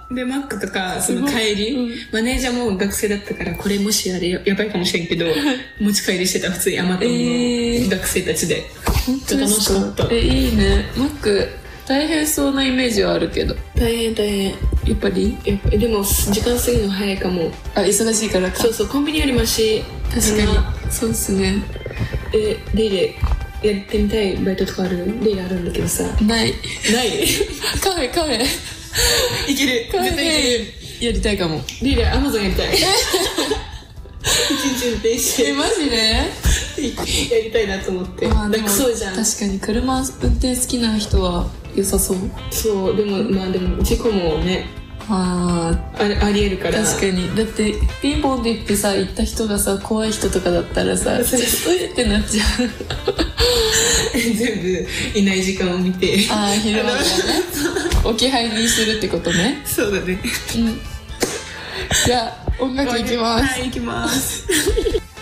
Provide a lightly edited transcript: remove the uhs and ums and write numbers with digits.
でマックとかその帰り、マネージャーも学生だったからこれもしあれやばいかもしれんけど持ち帰りしてた、普通に余ったもの、学生たちで。 本当ですか？ 楽しかった。 いいね。マック大変そうなイメージはあるけど。 大変やっぱりでも時間過ぎるの早いかも。 忙しいからか。 そうそう、コンビニよりマシ。 確かにそうっすね。 レイレやってみたいバイトとかある？レイレあるんだけどさ。 ないカフェいける、絶対いける。 やりたいかも。 レイレアマゾンやりたい。一日運転してマジでやりたいなと思って。楽そうじゃん。 確かに車運転好きな人は良さそう。 そう、でもでも事故もねありえるから。 確かに。だってピンポンで言ってさ、行った人がさ怖い人とかだったらさ、ちょっとってなっちゃう。 全部いない時間を見て、 昼間からね置き配にするってことね。 そうだね。 じゃあ音楽いきます。 はい、いきます。